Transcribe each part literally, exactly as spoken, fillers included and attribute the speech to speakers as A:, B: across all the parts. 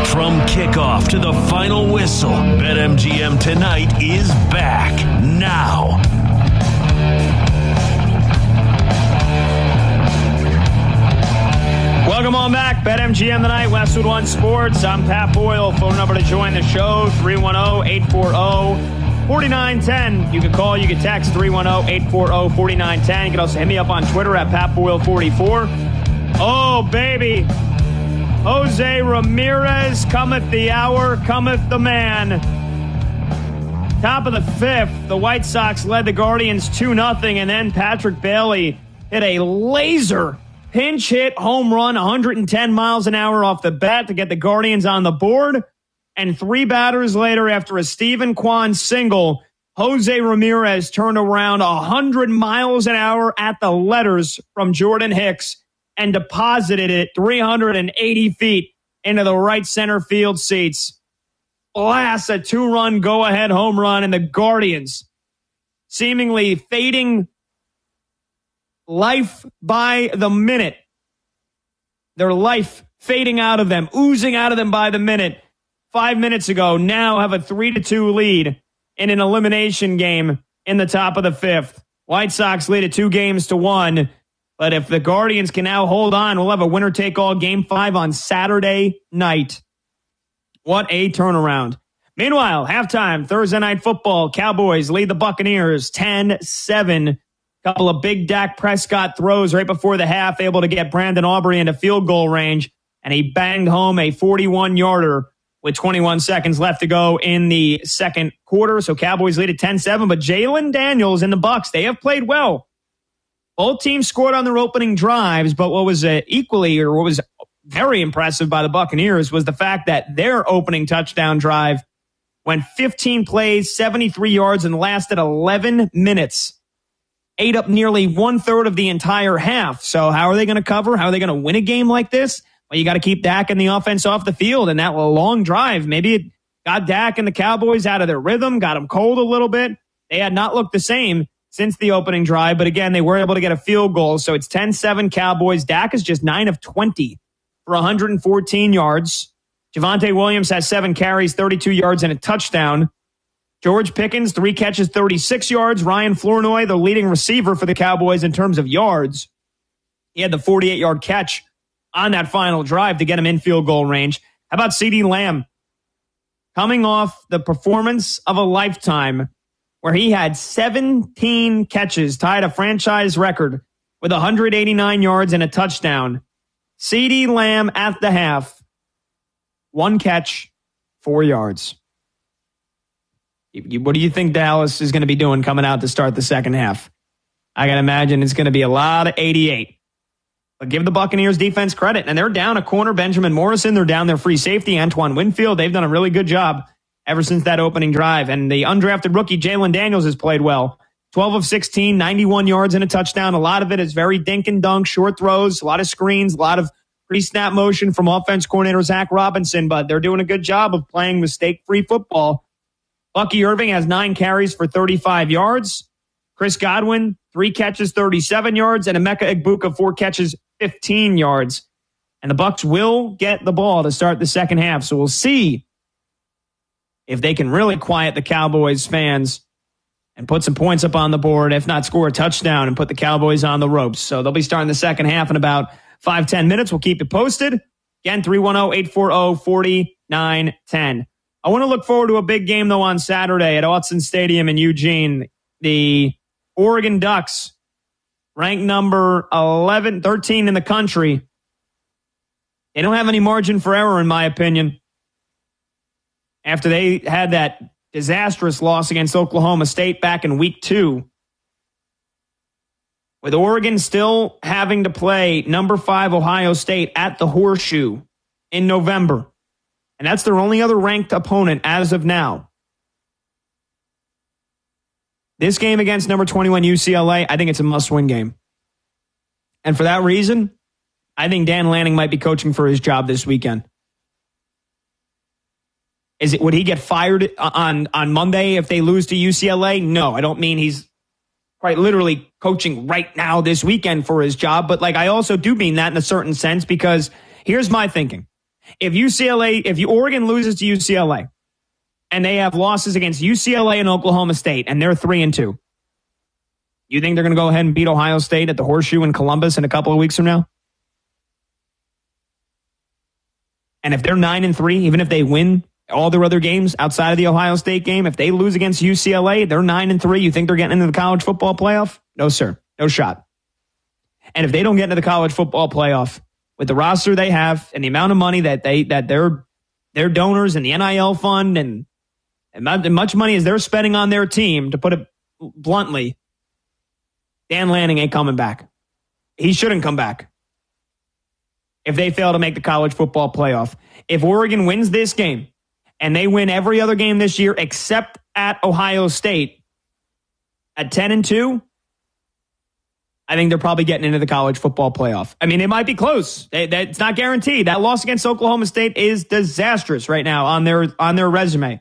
A: From kickoff to the final whistle, BetMGM Tonight is back now.
B: Welcome on back. BetMGM Tonight, Westwood One Sports. I'm Pat Boyle. Phone number to join the show, three one zero, eight four zero, four nine one zero. You can call, you can text three one zero, eight four zero, four nine one zero. You can also hit me up on Twitter at Pat Boyle forty-four. Oh, baby. Jose Ramirez, cometh the hour, cometh the man. Top of the fifth, the White Sox led the Guardians two nothing, and then Patrick Bailey hit a laser pinch hit home run, one hundred ten miles an hour off the bat to get the Guardians on the board. And three batters later, after a Stephen Kwan single, Jose Ramirez turned around one hundred miles an hour at the letters from Jordan Hicks and deposited it three hundred eighty feet into the right center field seats. Blast a two-run go-ahead home run, and the Guardians, seemingly fading life by the minute, their life fading out of them, oozing out of them by the minute, five minutes ago, now have a three to two lead in an elimination game in the top of the fifth. White Sox lead it two games to one. But if the Guardians can now hold on, we'll have a winner-take-all game five on Saturday night. What a turnaround. Meanwhile, halftime, Thursday Night Football, Cowboys lead the Buccaneers ten seven. Couple of big Dak Prescott throws right before the half, able to get Brandon Aubrey into field goal range, and he banged home a forty-one-yarder with twenty-one seconds left to go in the second quarter. So Cowboys lead at ten seven, but Jalen Daniels and the Bucs, they have played well. Both teams scored on their opening drives, but what was uh, equally, or what was very impressive by the Buccaneers was the fact that their opening touchdown drive went fifteen plays, seventy-three yards, and lasted eleven minutes. Ate up nearly one-third of the entire half. So how are they going to cover? How are they going to win a game like this? Well, you got to keep Dak and the offense off the field, and that long drive, maybe it got Dak and the Cowboys out of their rhythm, got them cold a little bit. They had not looked the same since the opening drive, but again, they were able to get a field goal. So it's ten seven Cowboys. Dak is just nine of twenty for one hundred fourteen yards. Javonte Williams has seven carries, thirty-two yards, and a touchdown. George Pickens, three catches, thirty-six yards. Ryan Flournoy, the leading receiver for the Cowboys in terms of yards. He had the forty-eight-yard catch on that final drive to get him in field goal range. How about CeeDee Lamb? Coming off the performance of a lifetime, where he had seventeen catches, tied a franchise record with one hundred eighty-nine yards and a touchdown. CeeDee Lamb at the half, one catch, four yards. What do you think Dallas is going to be doing coming out to start the second half? I got to imagine it's going to be a lot of eighty-eight. But give the Buccaneers defense credit. And they're down a corner, Benjamin Morrison. They're down their free safety, Antoine Winfield. They've done a really good job ever since that opening drive. And the undrafted rookie, Jalen Daniels, has played well. twelve of sixteen, ninety-one yards and a touchdown. A lot of it is very dink and dunk, short throws, a lot of screens, a lot of pre-snap motion from offense coordinator Zach Robinson. But they're doing a good job of playing mistake-free football. Bucky Irving has nine carries for thirty-five yards. Chris Godwin, three catches, thirty-seven yards. And Emeka Egbuka, four catches, fifteen yards. And the Bucs will get the ball to start the second half. So we'll see if they can really quiet the Cowboys fans and put some points up on the board, if not score a touchdown and put the Cowboys on the ropes. So they'll be starting the second half in about five, ten minutes. We'll keep you posted. Again, three one zero, eight four zero, four nine one zero. I want to look forward to a big game, though, on Saturday at Autzen Stadium in Eugene. The Oregon Ducks, ranked number eleven, thirteen in the country. They don't have any margin for error, in my opinion. After they had that disastrous loss against Oklahoma State back in week two. With Oregon still having to play number five Ohio State at the Horseshoe in November. And that's their only other ranked opponent as of now. This game against number twenty-one U C L A, I think it's a must-win game. And for that reason, I think Dan Lanning might be coaching for his job this weekend. Is it, would he get fired on, on Monday if they lose to U C L A? No, I don't mean he's quite literally coaching right now this weekend for his job. But like, I also do mean that in a certain sense, because here's my thinking. If U C L A, if you, Oregon loses to U C L A, and they have losses against U C L A and Oklahoma State, and they're three and two, you think they're going to go ahead and beat Ohio State at the Horseshoe in Columbus in a couple of weeks from now? And if they're nine and three, even if they win all their other games outside of the Ohio State game, if they lose against U C L A, they're nine and three. You think they're getting into the college football playoff? No, sir. No shot. And if they don't get into the college football playoff with the roster they have and the amount of money that they that their their donors and the N I L fund and, and much money as they're spending on their team, to put it bluntly, Dan Lanning ain't coming back. He shouldn't come back if they fail to make the college football playoff. If Oregon wins this game and they win every other game this year except at Ohio State at ten and two, I think they're probably getting into the college football playoff. I mean, it might be close. They, that, it's not guaranteed. That loss against Oklahoma State is disastrous right now on their on their resume.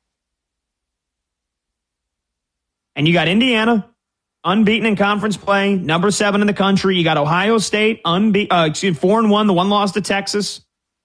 B: And you got Indiana, unbeaten in conference play, number seven in the country. You got Ohio State, unbe- uh, excuse me, four and one, the one loss to Texas.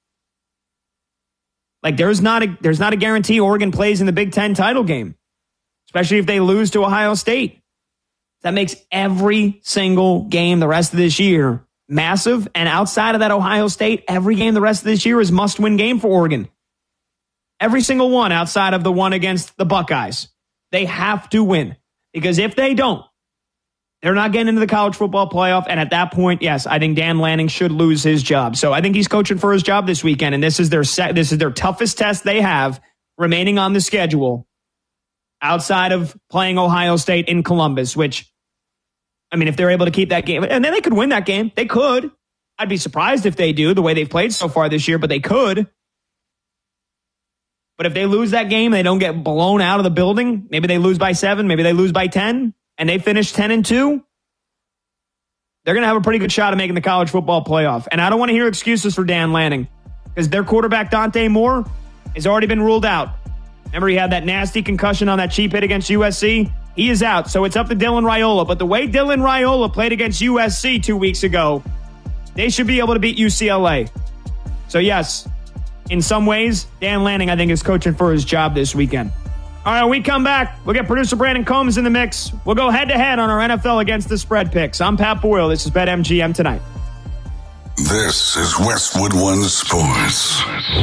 B: Like there's not a there's not a guarantee Oregon plays in the Big Ten title game, especially if they lose to Ohio State. That makes every single game the rest of this year massive. And outside of that Ohio State, every game the rest of this year is must-win game for Oregon. Every single one outside of the one against the Buckeyes. They have to win. Because if they don't, they're not getting into the college football playoff. And at that point, yes, I think Dan Lanning should lose his job. So I think he's coaching for his job this weekend. And this is their set, this is their toughest test they have remaining on the schedule outside of playing Ohio State in Columbus, which, I mean, if they're able to keep that game, and then they could win that game. They could. I'd be surprised if they do, the way they've played so far this year, but they could. But if they lose that game, they don't get blown out of the building. Maybe they lose by seven. Maybe they lose by ten, and they finish ten and two. They're going to have a pretty good shot at making the college football playoff. And I don't want to hear excuses for Dan Lanning, because their quarterback, Dante Moore, has already been ruled out. Remember, he had that nasty concussion on that cheap hit against U S C? He is out, so it's up to Dylan Raiola. But the way Dylan Raiola played against U S C two weeks ago, they should be able to beat U C L A. So, yes, in some ways, Dan Lanning, I think, is coaching for his job this weekend. All right, when we come back, we'll get producer Brandon Combs in the mix. We'll go head-to-head on our N F L against the spread picks. I'm Pat Boyle. This is BetMGM Tonight.
C: This is Westwood One Sports.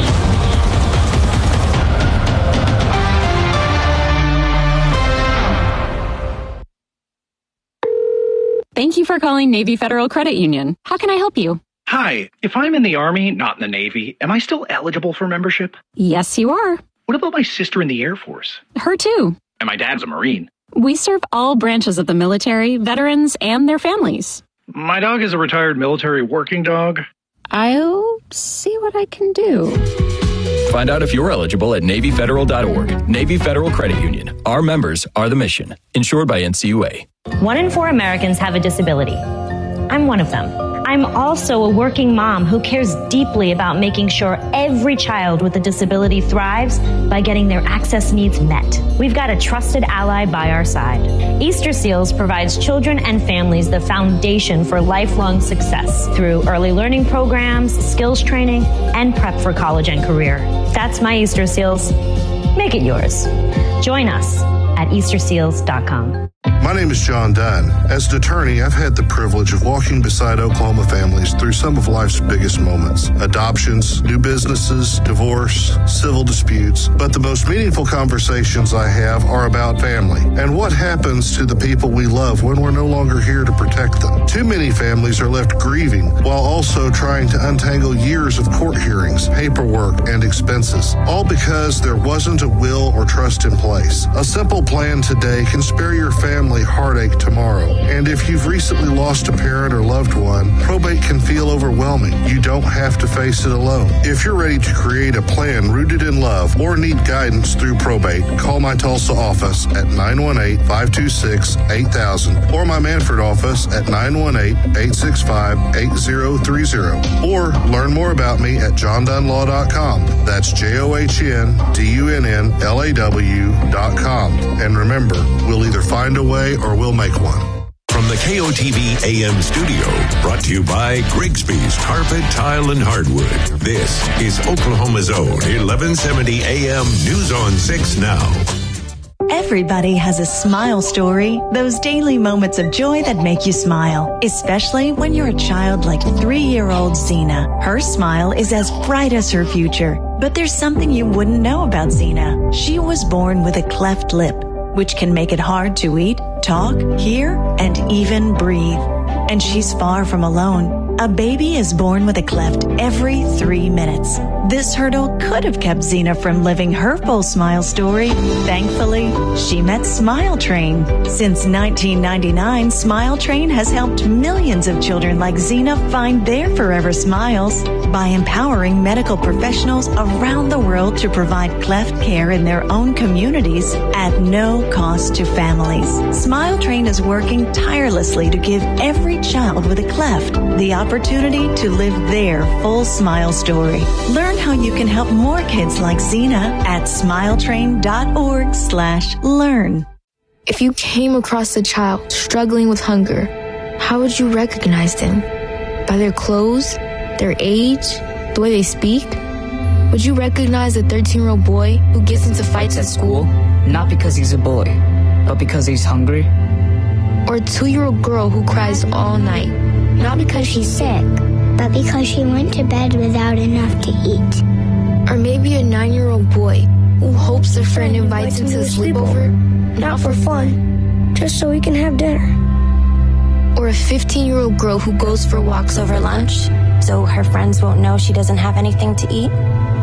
D: Thank you for calling Navy Federal Credit Union. How can I help you?
E: Hi, if I'm in the Army, not in the Navy, am I still eligible for membership?
D: Yes, you are.
E: What about my sister in the Air Force?
D: Her too.
E: And my dad's a Marine.
D: We serve all branches of the military, veterans, and their families.
E: My dog is a retired military working dog.
D: I'll see what I can do.
F: Find out if you're eligible at Navy Federal dot org. Navy Federal Credit Union. Our members are the mission. Insured by N C U A.
G: One in four Americans have a disability. I'm one of them. I'm also a working mom who cares deeply about making sure every child with a disability thrives by getting their access needs met. We've got a trusted ally by our side. Easter Seals provides children and families the foundation for lifelong success through early learning programs, skills training, and prep for college and career. That's my Easter Seals. Make it yours. Join us at Easter Seals dot com.
H: My name is John Dunn. As an attorney, I've had the privilege of walking beside Oklahoma families through some of life's biggest moments. Adoptions, new businesses, divorce, civil disputes. But the most meaningful conversations I have are about family and what happens to the people we love when we're no longer here to protect them. Too many families are left grieving while also trying to untangle years of court hearings, paperwork, and expenses, all because there wasn't a will or trust in place. A simple plan today can spare your family heartache tomorrow. And if you've recently lost a parent or loved one, probate can feel overwhelming. You don't have to face it alone. If you're ready to create a plan rooted in love or need guidance through probate, call my Tulsa office at nine one eight, five two six, eight thousand or my Manford office at nine one eight, eight six five, eight zero three zero. Or learn more about me at john dunn law dot com. That's J O H N D U N N L A W dot com. And remember, we'll either find a way or we'll make one. From
I: from the K O T V A M studio, brought to you by Grigsby's Carpet, Tile, and Hardwood. This is Oklahoma's own eleven seventy A M News on six Now.
J: Everybody has a smile story, those daily moments of joy that make you smile, especially when you're a child like three-year-old Xena. Her smile is as bright as her future, but there's something you wouldn't know about Xena. She was born with a cleft lip, which can make it hard to eat, talk, hear, and even breathe. And she's far from alone. A baby is born with a cleft every three minutes. This hurdle could have kept Xena from living her full smile story. Thankfully, she met Smile Train. Since nineteen ninety-nine, Smile Train has helped millions of children like Xena find their forever smiles by empowering medical professionals around the world to provide cleft care in their own communities at no cost to families. Smile Train is working tirelessly to give every child with a cleft the opportunity to live their full smile story. Learn how you can help more kids like Xena at smiletrain.org slash learn.
K: If you came across a child struggling with hunger, how would you recognize them? By their clothes, their age, the way they speak? Would you recognize a thirteen-year-old boy who gets into fights at school?
L: Not because he's a boy, but because he's hungry?
K: Or a two-year-old girl who cries all night?
M: Not because she's sick, but because she went to bed without enough to eat.
K: Or maybe a nine-year-old boy who hopes a friend invites him to a sleepover,
M: not for fun, just so he can have dinner.
K: Or a fifteen-year-old girl who goes for walks over lunch,
N: so her friends won't know she doesn't have anything to eat.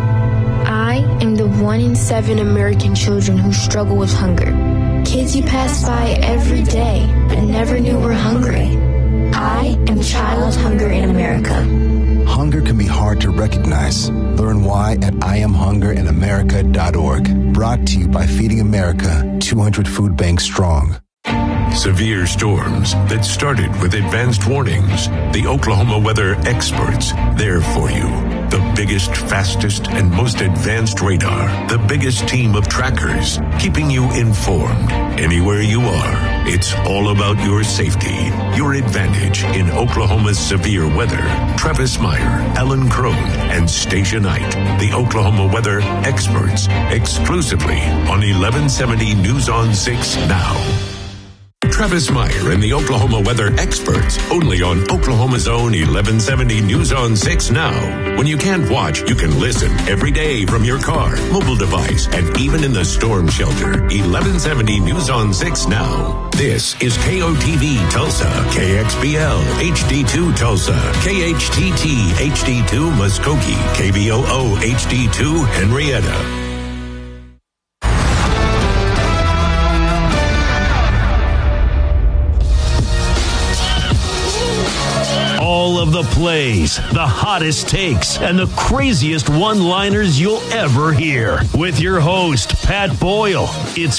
K: I am the one in seven American children who struggle with hunger. Kids you pass by every day, but never knew were hungry. I am Child Hunger in America.
O: Hunger can be hard to recognize. Learn why at I am hunger in america dot org. Brought to you by Feeding America, two hundred food banks strong.
I: Severe storms that started with advanced warnings. The Oklahoma weather experts, there for you. The biggest, fastest, and most advanced radar. The biggest team of trackers, keeping you informed anywhere you are. It's all about your safety, your advantage in Oklahoma's severe weather. Travis Meyer, Ellen Crone, and Stacia Knight, the Oklahoma weather experts, exclusively on eleven seventy News on six Now. Travis Meyer and the Oklahoma weather experts, only on Oklahoma's own eleven seventy News on six Now. When you can't watch, you can listen every day from your car, mobile device, and even in the storm shelter. eleven seventy News on six Now. This is K O T V Tulsa, K X B L H D two Tulsa, K H T T H D two Muskogee, K V O O H D two Henrietta.
A: All of the plays, the hottest takes, and the craziest one-liners you'll ever hear. With your host, Pat Boyle. It's